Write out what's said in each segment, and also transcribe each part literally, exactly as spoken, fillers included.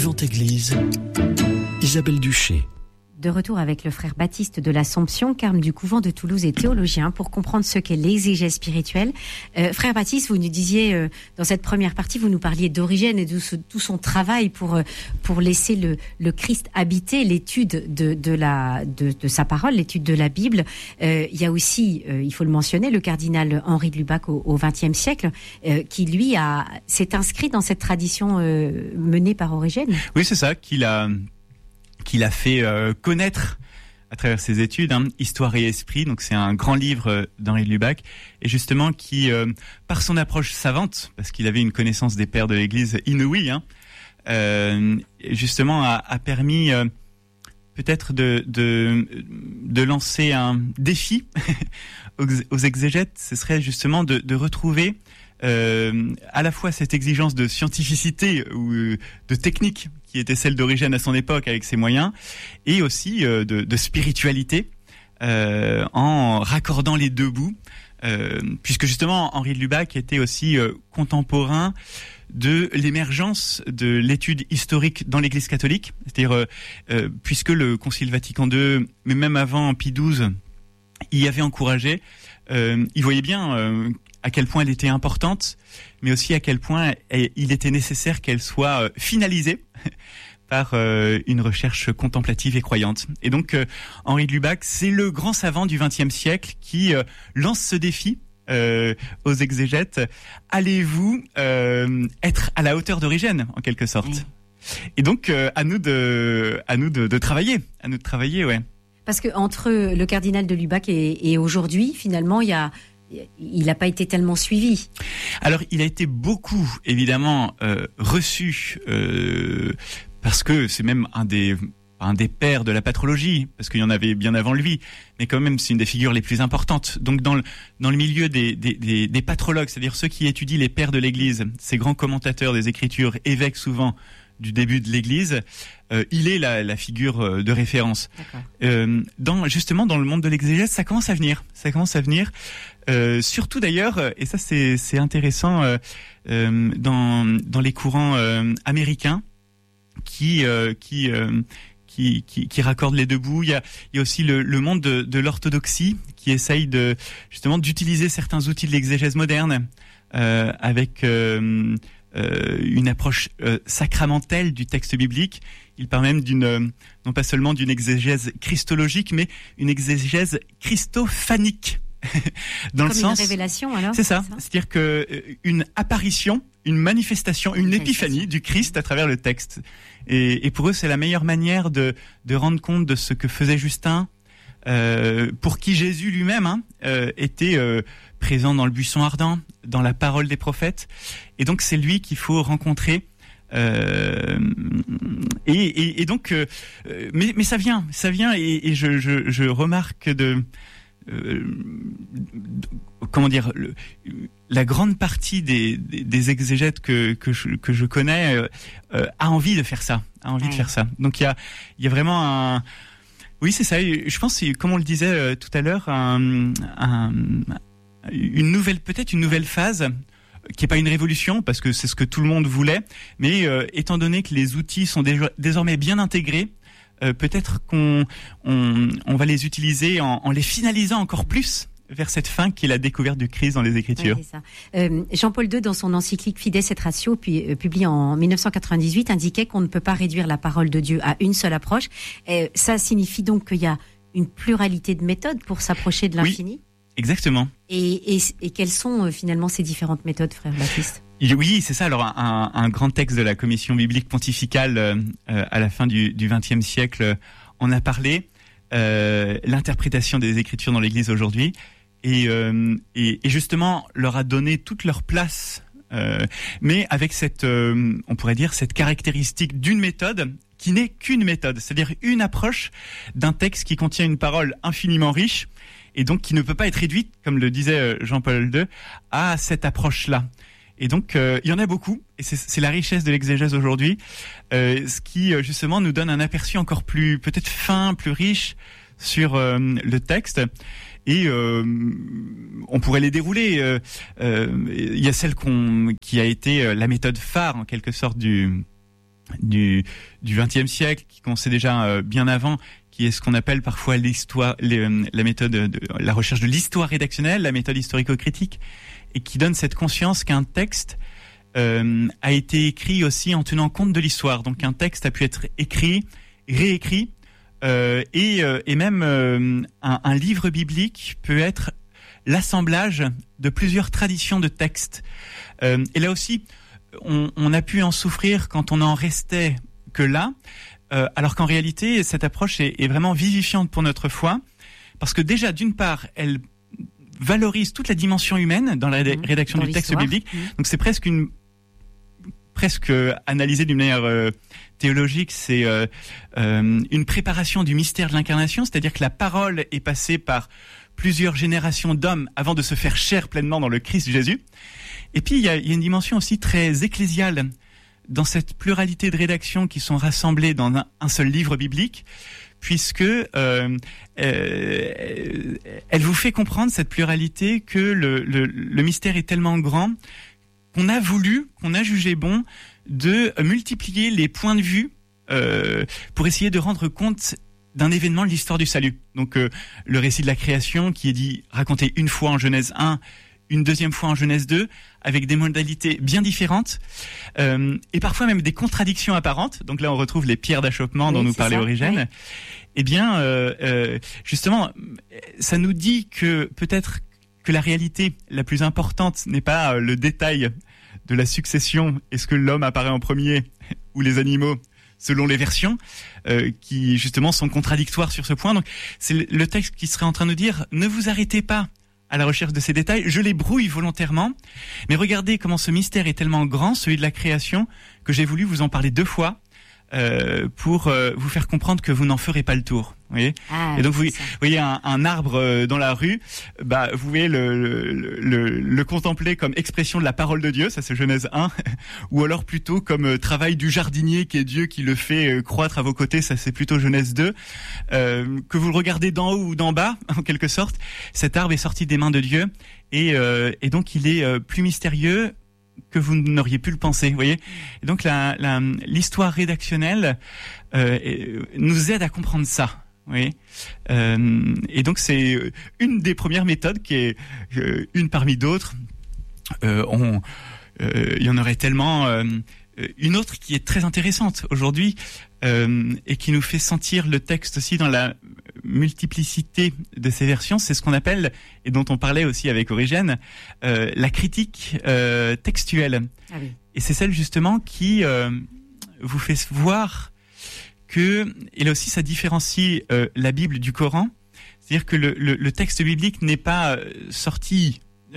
Vivante Église, Isabelle Duché. De retour avec le frère Baptiste de l'Assomption, carme du couvent de Toulouse et théologien, pour comprendre ce qu'est l'exégèse spirituelle. Euh, frère Baptiste, vous nous disiez, euh, dans cette première partie, vous nous parliez d'Origène et de ce, tout son travail pour, euh, pour laisser le, le Christ habiter, l'étude de, de, la, de, de sa parole, l'étude de la Bible. Euh, il y a aussi, euh, il faut le mentionner, le cardinal Henri de Lubac au, au vingtième siècle, euh, qui lui a, s'est inscrit dans cette tradition euh, menée par Origène. Oui, c'est ça, qu'il a... qu'il a fait euh, connaître à travers ses études, hein, Histoire et Esprit, donc c'est un grand livre euh, d'Henri de Lubac, et justement qui, euh, par son approche savante, parce qu'il avait une connaissance des pères de l'Église inouïe, hein, euh, justement a, a permis euh, peut-être de, de, de lancer un défi aux, aux exégètes, ce serait justement de, de retrouver euh, à la fois cette exigence de scientificité ou de technique qui était celle d'Origène à son époque avec ses moyens, et aussi euh, de, de spiritualité, euh, en raccordant les deux bouts, euh, puisque justement Henri de Lubac était aussi euh, contemporain de l'émergence de l'étude historique dans l'Église catholique, c'est-à-dire euh, euh, puisque le Concile Vatican deux, mais même avant Pie douze, y avait encouragé, euh, il voyait bien euh, à quel point elle était importante, mais aussi à quel point il était nécessaire qu'elle soit finalisée par euh, une recherche contemplative et croyante. Et donc, euh, Henri de Lubac, c'est le grand savant du vingtième siècle qui euh, lance ce défi euh, aux exégètes. Allez-vous euh, être à la hauteur d'Origène, en quelque sorte? Oui. Et donc, euh, à nous de, à nous de, de travailler, à nous de travailler, ouais. Parce que entre le cardinal de Lubac et, et aujourd'hui, finalement, il y a il n'a pas été tellement suivi. Alors, il a été beaucoup, évidemment, euh, reçu, euh, parce que c'est même un des, un des pères de la patrologie, parce qu'il y en avait bien avant lui, mais quand même, c'est une des figures les plus importantes. Donc, dans le, dans le milieu des, des, des, des patrologues, c'est-à-dire ceux qui étudient les pères de l'Église, ces grands commentateurs des Écritures, évêques souvent du début de l'Église, euh, il est la, la figure de référence. Euh, dans, justement, dans le monde de l'exégèse, ça commence à venir. Ça commence à venir. Euh, surtout d'ailleurs, et ça c'est, c'est intéressant, euh, euh, dans, dans les courants euh, américains qui, euh, qui, euh, qui, qui, qui raccordent les deux bouts. Il y a, il y a aussi le, le monde de, de l'orthodoxie qui essaye de, justement d'utiliser certains outils de l'exégèse moderne euh, avec euh, euh, une approche euh, sacramentelle du texte biblique. Il parle même d'une, euh, non pas seulement d'une exégèse christologique, mais une exégèse christophanique. Dans Comme le sens, une révélation, alors. C'est ça. C'est ça. C'est-à-dire que euh, une apparition, une manifestation, une épiphanie du Christ à travers le texte. Et, et pour eux, c'est la meilleure manière de, de rendre compte de ce que faisait Justin, euh, pour qui Jésus lui-même hein, euh, était euh, présent dans le buisson ardent, dans la parole des prophètes. Et donc, c'est lui qu'il faut rencontrer. Euh, et, et, et donc, euh, mais, mais ça vient, ça vient. Et, et je, je, je remarque de Euh, comment dire, le, la grande partie des, des, des exégètes que, que, je, que je connais euh, euh, a envie de faire ça, a envie ouais. de faire ça. Donc il y a, il y a vraiment un, oui c'est ça. Je pense, comme on le disait euh, tout à l'heure, un, un, une nouvelle, peut-être une nouvelle phase qui est pas une révolution parce que c'est ce que tout le monde voulait, mais euh, étant donné que les outils sont dé- désormais bien intégrés. Euh, peut-être qu'on on, on va les utiliser en, en les finalisant encore plus vers cette fin qui est la découverte du Christ dans les Écritures. Ouais, c'est ça. Euh, Jean-Paul deux, dans son encyclique Fides et Ratio, puis euh, publié en dix-neuf cent quatre-vingt-dix-huit, indiquait qu'on ne peut pas réduire la parole de Dieu à une seule approche. Euh, ça signifie donc qu'il y a une pluralité de méthodes pour s'approcher de l'infini. Oui, exactement. Et, et, et quelles sont euh, finalement ces différentes méthodes, frère Baptiste ? Oui, c'est ça. Alors, un, un grand texte de la Commission biblique pontificale euh, à la fin du vingtième siècle en a parlé. Euh, l'interprétation des Écritures dans l'Église aujourd'hui, et, euh, et, et justement leur a donné toute leur place, euh, mais avec cette, euh, on pourrait dire, cette caractéristique d'une méthode qui n'est qu'une méthode, c'est-à-dire une approche d'un texte qui contient une parole infiniment riche et donc qui ne peut pas être réduite, comme le disait Jean-Paul deux, à cette approche-là. Et donc, euh, il y en a beaucoup, et c'est, c'est la richesse de l'exégèse aujourd'hui, euh, ce qui euh, justement nous donne un aperçu encore plus, peut-être fin, plus riche sur euh, le texte. Et euh, on pourrait les dérouler. Euh, euh, il y a celle qu'on, qui a été la méthode phare en quelque sorte du du du vingtième siècle, qui qu'on sait déjà euh, bien avant, qui est ce qu'on appelle parfois l'histoire, les, la méthode, de, la recherche de l'histoire rédactionnelle, la méthode historico-critique, et qui donne cette conscience qu'un texte euh, a été écrit aussi en tenant compte de l'histoire. Donc un texte a pu être écrit, réécrit, euh, et, euh, et même euh, un, un livre biblique peut être l'assemblage de plusieurs traditions de textes. Euh, et là aussi, on, on a pu en souffrir quand on en restait que là, euh, alors qu'en réalité, cette approche est, est vraiment vivifiante pour notre foi, parce que déjà, d'une part, elle valorise toute la dimension humaine dans la mmh, rédaction dans du texte biblique. Mmh. Donc c'est presque une presque analysé d'une manière euh, théologique, c'est euh, euh, une préparation du mystère de l'incarnation, c'est-à-dire que la parole est passée par plusieurs générations d'hommes avant de se faire chair pleinement dans le Christ Jésus. Et puis, il y a, il y a une dimension aussi très ecclésiale dans cette pluralité de rédactions qui sont rassemblées dans un, un seul livre biblique, puisque euh, euh, elle vous fait comprendre, cette pluralité, que le, le, le mystère est tellement grand qu'on a voulu, qu'on a jugé bon de multiplier les points de vue euh, pour essayer de rendre compte d'un événement de l'histoire du salut. Donc euh, le récit de la création qui est dit raconté une fois en Genèse un, une deuxième fois en Genèse deux, avec des modalités bien différentes, euh, et parfois même des contradictions apparentes. Donc là, on retrouve les pierres d'achoppement oui, dont nous parlait Origène. Oui. Eh bien, euh, euh, justement, ça nous dit que peut-être que la réalité la plus importante n'est pas le détail de la succession, est-ce que l'homme apparaît en premier ou les animaux, selon les versions, euh, qui justement sont contradictoires sur ce point. Donc c'est le texte qui serait en train de nous dire, ne vous arrêtez pas à la recherche de ces détails, je les brouille volontairement, mais regardez comment ce mystère est tellement grand, celui de la création, que j'ai voulu vous en parler deux fois, euh, pour euh, vous faire comprendre que vous n'en ferez pas le tour. Vous voyez ah, et donc vous, vous voyez un, un arbre dans la rue, bah vous voyez le, le, le, le contempler comme expression de la parole de Dieu, ça c'est Genèse un, ou alors plutôt comme travail du jardinier qui est Dieu qui le fait croître à vos côtés, ça c'est plutôt Genèse deux. Euh, que vous le regardez d'en haut ou d'en bas, en quelque sorte, cet arbre est sorti des mains de Dieu et, euh, et donc il est plus mystérieux que vous n'auriez pu le penser, vous voyez. Et donc la, la, l'histoire rédactionnelle euh, nous aide à comprendre ça. Oui, euh, et donc c'est une des premières méthodes qui est euh, une parmi d'autres. Euh, on, euh, il y en aurait tellement. Euh, une autre qui est très intéressante aujourd'hui euh, et qui nous fait sentir le texte aussi dans la multiplicité de ses versions, c'est ce qu'on appelle, et dont on parlait aussi avec Origène, euh, la critique euh, textuelle. Ah oui. Et c'est celle justement qui euh, vous fait voir que, et là aussi ça différencie euh, la Bible du Coran, c'est-à-dire que le, le, le texte biblique n'est pas sorti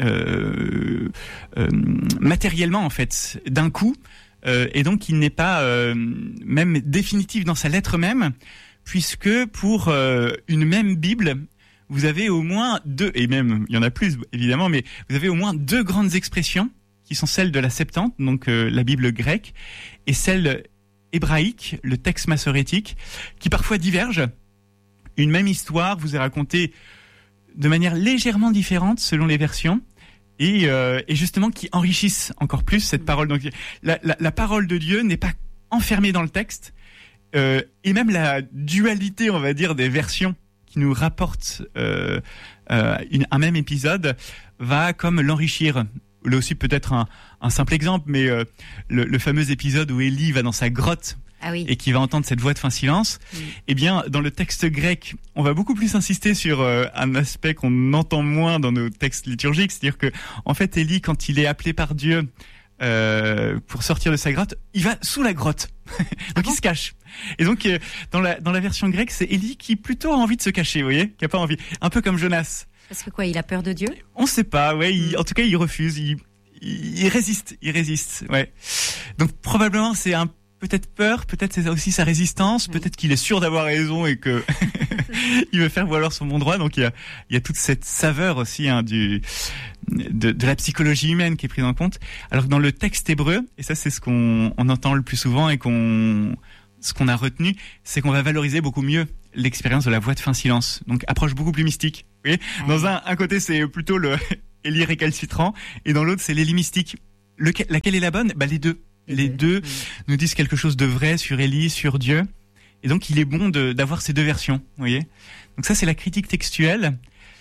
euh, euh, matériellement en fait d'un coup, euh, et donc il n'est pas euh, même définitif dans sa lettre même, puisque pour euh, une même Bible, vous avez au moins deux, et même il y en a plus évidemment, mais vous avez au moins deux grandes expressions qui sont celles de la Septante, donc euh, la Bible grecque, et celle hébraïque, le texte massorétique, qui parfois divergent. Une même histoire vous est racontée de manière légèrement différente selon les versions, et, euh, et justement qui enrichissent encore plus cette parole. Donc la, la, la parole de Dieu n'est pas enfermée dans le texte, euh, et même la dualité, on va dire, des versions qui nous rapportent euh, euh, une, un même épisode va comme l'enrichir. Là aussi peut-être un, un simple exemple, mais euh, le, le fameux épisode où Élie va dans sa grotte ah oui. et qui va entendre cette voix de fin silence, oui. Eh bien dans le texte grec, on va beaucoup plus insister sur euh, un aspect qu'on entend moins dans nos textes liturgiques, c'est-à-dire que en fait Élie, quand il est appelé par Dieu euh, pour sortir de sa grotte, il va sous la grotte, donc ah bon il se cache. Et donc euh, dans la dans la version grecque, c'est Élie qui plutôt a envie de se cacher, vous voyez, qui a pas envie, un peu comme Jonas. Parce que quoi, il a peur de Dieu ? On sait pas, ouais. Il, en tout cas, il refuse, il, il, il résiste, il résiste, ouais. Donc probablement c'est un peut-être peur, peut-être c'est aussi sa résistance, oui. Peut-être qu'il est sûr d'avoir raison et que il veut faire valoir son bon droit. Donc il y a, il y a toute cette saveur aussi hein, du de, de la psychologie humaine qui est prise en compte. Alors que dans le texte hébreu, et ça c'est ce qu'on on entend le plus souvent et qu'on ce qu'on a retenu, c'est qu'on va valoriser beaucoup mieux l'expérience de la voix de fin silence. Donc approche beaucoup plus mystique. Vous voyez, ah dans un, un côté c'est plutôt le Élie récalcitrant et dans l'autre c'est l'Élie mystique. Lequel, laquelle est la bonne ? Bah les deux. les, les deux, deux mmh. nous disent quelque chose de vrai sur Élie, sur Dieu. Et donc, il est bon de, d'avoir ces deux versions, vous voyez. Donc ça, c'est la critique textuelle.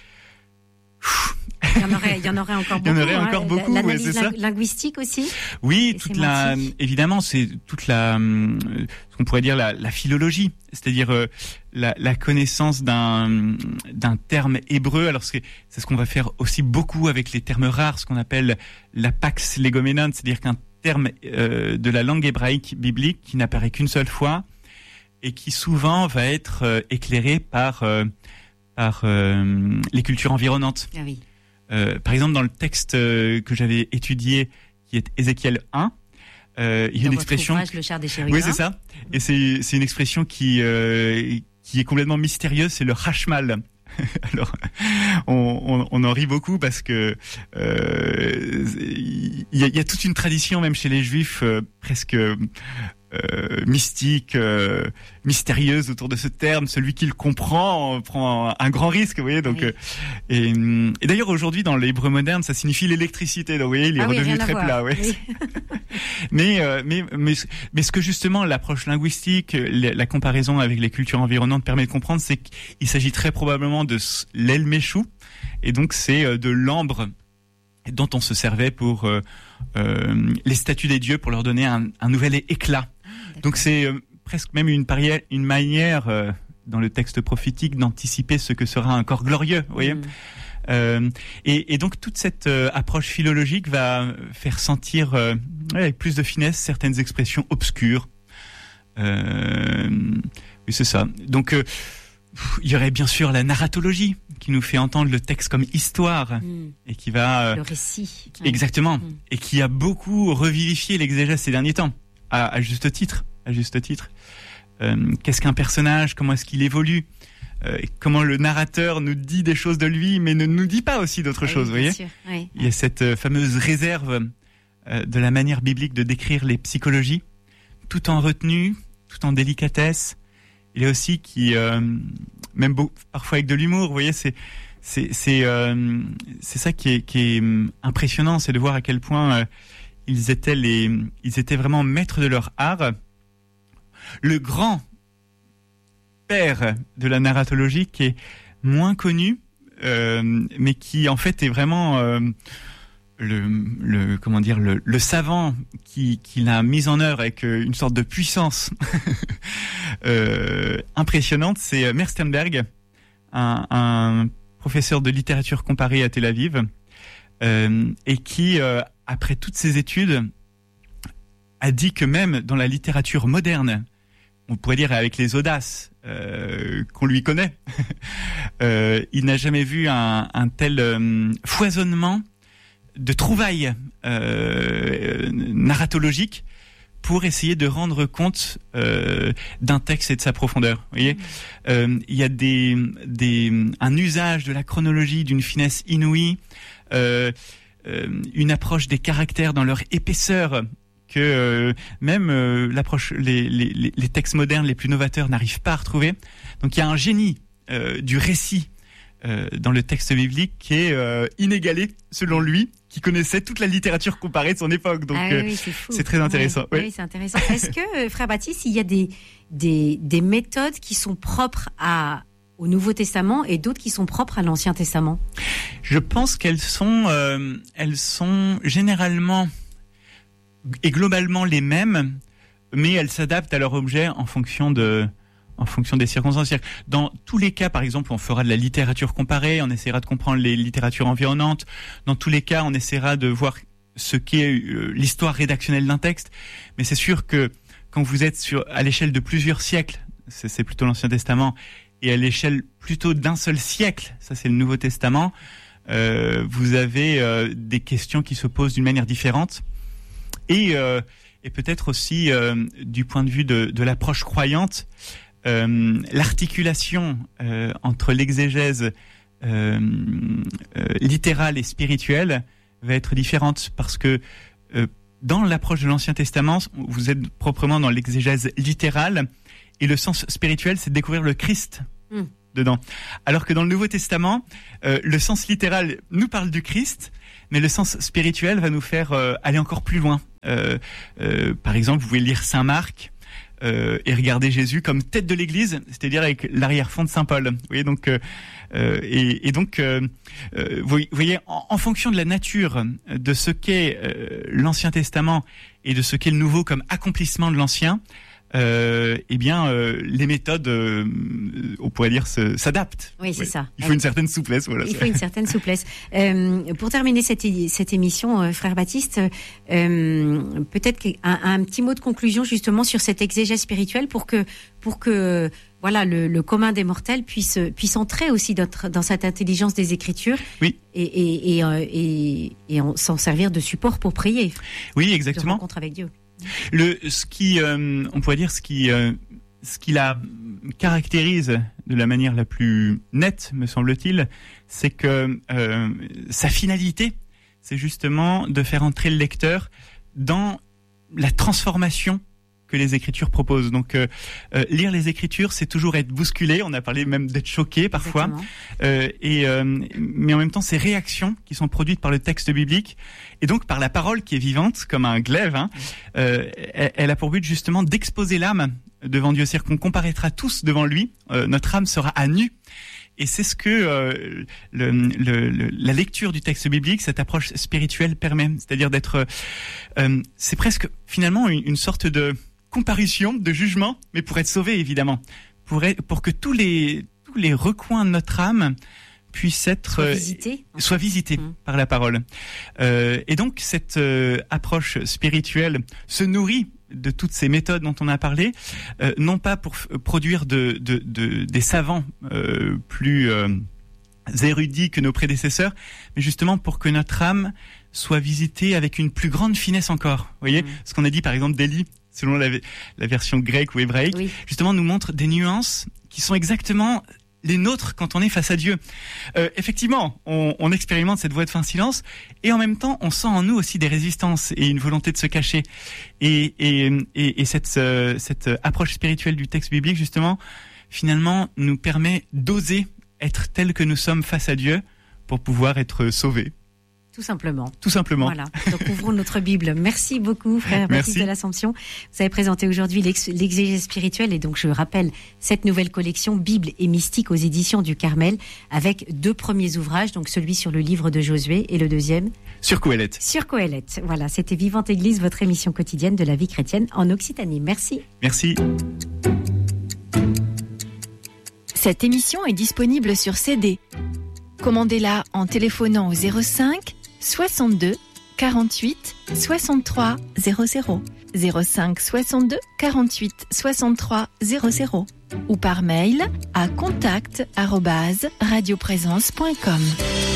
Il y en aurait, il y en aurait encore beaucoup. Il y en aurait hein. encore beaucoup, L'analyse ouais, c'est ça. linguistique aussi. Oui, toute la, évidemment, c'est toute la, euh, ce qu'on pourrait dire la, la philologie, c'est-à-dire euh, la, la connaissance d'un, d'un terme hébreu. Alors c'est, c'est ce qu'on va faire aussi beaucoup avec les termes rares, ce qu'on appelle la pax legomenon, c'est-à-dire qu'un terme euh, de la langue hébraïque biblique qui n'apparaît qu'une seule fois et qui souvent va être euh, éclairé par euh, par euh, les cultures environnantes. Ah oui. Euh, par exemple, dans le texte euh, que j'avais étudié, qui est Ézéchiel un, euh, il y a une expression. Ouvrage, le char des chérubins. Oui, c'est ça. Et c'est c'est une expression qui euh, qui est complètement mystérieuse. C'est le hashmal. Alors, on, on, on en rit beaucoup parce que euh, il y, a, il y a toute une tradition, même chez les Juifs, euh, presque euh, mystique, euh, mystérieuse autour de ce terme. Celui qui le comprend prend un, un grand risque, vous voyez. Donc, oui. euh, et, et d'ailleurs aujourd'hui dans l'hébreu moderne, ça signifie l'électricité. Donc, vous voyez, il est ah redevenu oui, très plat. Ouais. Oui. mais, euh, mais mais mais ce que justement l'approche linguistique, la, la comparaison avec les cultures environnantes permet de comprendre, c'est qu'il s'agit très probablement de l'El Méchou, et donc c'est de l'ambre dont on se servait pour euh, euh, les statues des dieux, pour leur donner un, un nouvel éclat. D'accord. Donc c'est euh, presque même une, parière, une manière euh, dans le texte prophétique d'anticiper ce que sera un corps glorieux, vous voyez. Mmh. Euh, et, et donc toute cette euh, approche philologique va faire sentir euh, avec plus de finesse certaines expressions obscures. Euh, oui, c'est ça. Donc euh, il y aurait bien sûr la narratologie qui nous fait entendre le texte comme histoire mmh. et qui va euh, le récit. Exactement. Mmh. Et qui a beaucoup revivifié l'exégèse ces derniers temps, à, à juste titre. À juste titre. Euh, qu'est-ce qu'un personnage ? Comment est-ce qu'il évolue ? Euh, comment le narrateur nous dit des choses de lui, mais ne nous dit pas aussi d'autres oui, choses, vous voyez. Oui. Il y a cette euh, fameuse réserve euh, de la manière biblique de décrire les psychologies, tout en retenue, tout en délicatesse. Il y a aussi qui, euh, même beau, parfois avec de l'humour, vous voyez, c'est c'est c'est euh, c'est ça qui est qui est impressionnant, c'est de voir à quel point euh, ils étaient les ils étaient vraiment maîtres de leur art. Le grand père de la narratologie qui est moins connu, euh, mais qui en fait est vraiment euh, le, le comment dire le, le savant qui, qui l'a mis en œuvre avec une sorte de puissance euh, impressionnante. C'est Merstenberg, un, un professeur de littérature comparée à Tel Aviv, euh, et qui, euh, après toutes ses études, a dit que même dans la littérature moderne, on pourrait dire avec les audaces euh, qu'on lui connaît, euh, il n'a jamais vu un, un tel euh, foisonnement de trouvailles euh, narratologiques pour essayer de rendre compte euh, d'un texte et de sa profondeur. Vous voyez, euh, il y a des, des, un usage de la chronologie d'une finesse inouïe, euh, euh, une approche des caractères dans leur épaisseur que euh, même euh, l'approche, les, les, les textes modernes les plus novateurs n'arrivent pas à retrouver. Donc il y a un génie euh, du récit euh, dans le texte biblique qui est euh, inégalé selon lui, qui connaissait toute la littérature comparée de son époque. Donc ah oui, oui, c'est, fou. c'est très intéressant. Oui, oui. oui, c'est intéressant. Est-ce que, frère Baptiste, il y a des, des, des méthodes qui sont propres à, au Nouveau Testament et d'autres qui sont propres à l'Ancien Testament ? Je pense qu'elles sont, euh, elles sont généralement et globalement les mêmes, mais elles s'adaptent à leur objet en fonction de, en fonction des circonstances. Dans tous les cas, par exemple, on fera de la littérature comparée, on essaiera de comprendre les littératures environnantes. Dans tous les cas, on essaiera de voir ce qu'est euh, l'histoire rédactionnelle d'un texte. Mais c'est sûr que quand vous êtes sur, à l'échelle de plusieurs siècles, c'est, c'est plutôt l'Ancien Testament, et à l'échelle plutôt d'un seul siècle, ça c'est le Nouveau Testament, euh, vous avez euh, des questions qui se posent d'une manière différente. Et, euh, et peut-être aussi, euh, du point de vue de, de l'approche croyante, euh, l'articulation euh, entre l'exégèse euh, euh, littérale et spirituelle va être différente, parce que euh, dans l'approche de l'Ancien Testament, vous êtes proprement dans l'exégèse littérale, et le sens spirituel, c'est de découvrir le Christ mmh. dedans. Alors que dans le Nouveau Testament, euh, le sens littéral nous parle du Christ, mais le sens spirituel va nous faire euh, aller encore plus loin. Euh, euh, par exemple, vous pouvez lire Saint Marc euh, et regarder Jésus comme tête de l'Église, c'est-à-dire avec l'arrière-fond de Saint Paul. Vous voyez, donc euh, euh, et, et donc euh, euh, vous voyez, en, en fonction de la nature de ce qu'est euh, l'Ancien Testament et de ce qu'est le Nouveau comme accomplissement de l'Ancien, Euh, eh bien, euh, les méthodes, euh, on pourrait dire, se, s'adaptent. Oui, c'est oui. ça. Il faut une certaine souplesse. Voilà. Il faut une certaine souplesse. Euh, pour terminer cette, cette émission, euh, frère Baptiste, euh, peut-être un, un petit mot de conclusion justement sur cette exégèse spirituelle pour que, pour que, voilà, le, le commun des mortels puisse, puisse entrer aussi dans, dans cette intelligence des Écritures. Oui. Et, et, et, et, et, et s'en servir de support pour prier. Oui, exactement. De rencontre avec Dieu. Le, ce qui, euh, on pourrait dire, ce qui, euh, ce qui la caractérise de la manière la plus nette, me semble-t-il, c'est que euh, sa finalité, c'est justement de faire entrer le lecteur dans la transformation que les Écritures proposent. Donc, euh, euh, lire les Écritures, c'est toujours être bousculé. On a parlé même d'être choqué parfois. Euh, et euh, mais en même temps, ces réactions qui sont produites par le texte biblique et donc par la parole qui est vivante, comme un glaive, hein, euh, elle, elle a pour but justement d'exposer l'âme devant Dieu. C'est-à-dire qu'on comparaîtra tous devant lui. Euh, notre âme sera à nu. Et c'est ce que euh, le, le, le, la lecture du texte biblique, cette approche spirituelle permet. C'est-à-dire d'être... Euh, c'est presque finalement une, une sorte de comparution, de jugement, mais pour être sauvé évidemment, pour être, pour que tous les tous les recoins de notre âme puissent être soit visités, euh, soient visités mmh. par la parole. Euh, et donc cette euh, approche spirituelle se nourrit de toutes ces méthodes dont on a parlé, euh, non pas pour f- produire de, de, de des savants euh, plus euh, érudits que nos prédécesseurs, mais justement pour que notre âme soit visitée avec une plus grande finesse encore. Vous voyez, mmh. ce qu'on a dit par exemple d'Élie, selon la, la version grecque ou hébraïque, oui. justement nous montre des nuances qui sont exactement les nôtres quand on est face à Dieu. Euh, effectivement, on, on expérimente cette voie de fin silence et en même temps, on sent en nous aussi des résistances et une volonté de se cacher. Et, et, et, et cette, euh, cette approche spirituelle du texte biblique, justement, finalement, nous permet d'oser être tels que nous sommes face à Dieu pour pouvoir être sauvés. Tout simplement. Tout simplement. Voilà. Donc, ouvrons notre Bible. Merci beaucoup, frère Baptiste de l'Assomption. Vous avez présenté aujourd'hui l'ex- l'exégèse spirituelle et donc, je rappelle, cette nouvelle collection Bible et mystique aux éditions du Carmel avec deux premiers ouvrages, donc celui sur le livre de Josué et le deuxième sur Qoéleth. Sur Qoéleth. Voilà. C'était Vivante Église, votre émission quotidienne de la vie chrétienne en Occitanie. Merci. Merci. Cette émission est disponible sur C D. Commandez-la en téléphonant au zéro cinq soixante-deux quarante-huit soixante-trois zéro zéro zéro cinq soixante-deux quarante-huit soixante-trois zéro zéro ou par mail à contact arobase radioprésence point com.